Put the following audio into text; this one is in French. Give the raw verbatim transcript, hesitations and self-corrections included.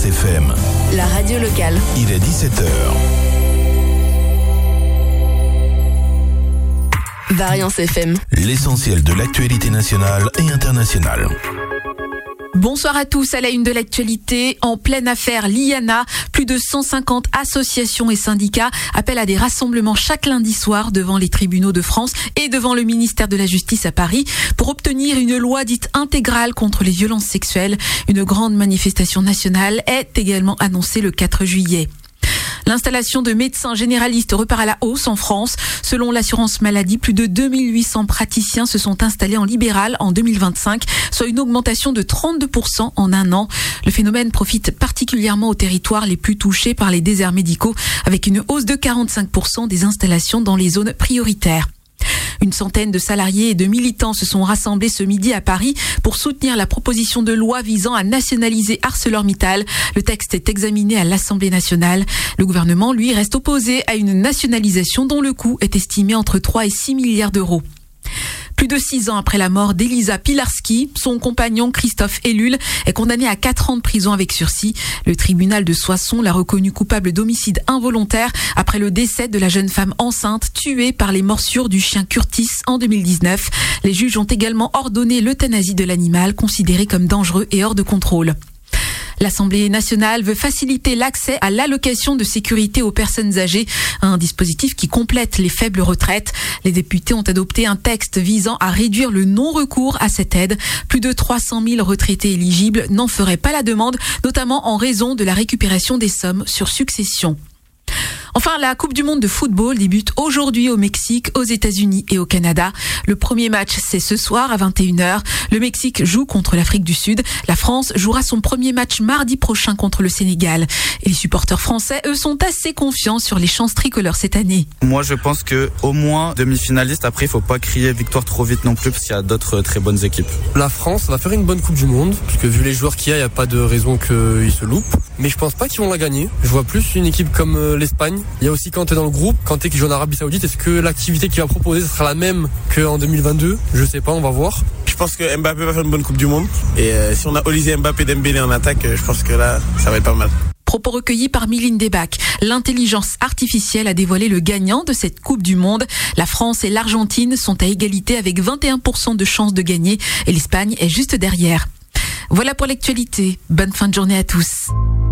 Variance F M. La radio locale. Il est dix-sept heures. Variance F M. L'essentiel de l'actualité nationale et internationale. Bonsoir à tous. À la une de l'actualité, en pleine affaire l'I A N A, plus de cent cinquante associations et syndicats appellent à des rassemblements chaque lundi soir devant les tribunaux de France et devant le ministère de la Justice à Paris pour obtenir une loi dite intégrale contre les violences sexuelles. Une grande manifestation nationale est également annoncée le quatre juillet. L'installation de médecins généralistes repart à la hausse en France. Selon l'assurance maladie, plus de deux mille huit cents praticiens se sont installés en libéral en deux mille vingt-cinq, soit une augmentation de trente-deux pour cent en un an. Le phénomène profite particulièrement aux territoires les plus touchés par les déserts médicaux, avec une hausse de quarante-cinq pour cent des installations dans les zones prioritaires. Une centaine de salariés et de militants se sont rassemblés ce midi à Paris pour soutenir la proposition de loi visant à nationaliser ArcelorMittal. Le texte est examiné à l'Assemblée nationale. Le gouvernement, lui, reste opposé à une nationalisation dont le coût est estimé entre trois et six milliards d'euros. Plus de six ans après la mort d'Elisa Pilarski, son compagnon Christophe Ellul est condamné à quatre ans de prison avec sursis. Le tribunal de Soissons l'a reconnu coupable d'homicide involontaire après le décès de la jeune femme enceinte tuée par les morsures du chien Curtis en deux mille dix-neuf. Les juges ont également ordonné l'euthanasie de l'animal considéré comme dangereux et hors de contrôle. L'Assemblée nationale veut faciliter l'accès à l'allocation de sécurité aux personnes âgées, un dispositif qui complète les faibles retraites. Les députés ont adopté un texte visant à réduire le non-recours à cette aide. Plus de trois cent mille retraités éligibles n'en feraient pas la demande, notamment en raison de la récupération des sommes sur succession. Enfin, la Coupe du Monde de football débute aujourd'hui au Mexique, aux États-Unis et au Canada. Le premier match, c'est ce soir à vingt et une heures. Le Mexique joue contre l'Afrique du Sud. La France jouera son premier match mardi prochain contre le Sénégal. Et les supporters français, eux, sont assez confiants sur les chances tricolores cette année. Moi, je pense que au moins demi-finaliste. Après, il faut pas crier victoire trop vite non plus parce qu'il y a d'autres très bonnes équipes. La France va faire une bonne Coupe du Monde parce que vu les joueurs qu'il y a, il n'y a pas de raison qu'ils se loupent. Mais je pense pas qu'ils vont la gagner. Je vois plus une équipe comme l'Espagne. Il y a aussi Kanté dans le groupe, Kanté qui joue en Arabie Saoudite. Est-ce que l'activité qu'il va proposer ce sera la même qu'en deux mille vingt-deux? Je sais pas, on va voir. Je pense que Mbappé va faire une bonne Coupe du Monde. Et euh, si on a Olivier Mbappé Dembélé en attaque, je pense que là, ça va être pas mal. Propos recueillis par Mylène Debac. L'intelligence artificielle a dévoilé le gagnant de cette Coupe du Monde. La France et l'Argentine sont à égalité avec vingt et un pour cent de chances de gagner et l'Espagne est juste derrière. Voilà pour l'actualité. Bonne fin de journée à tous.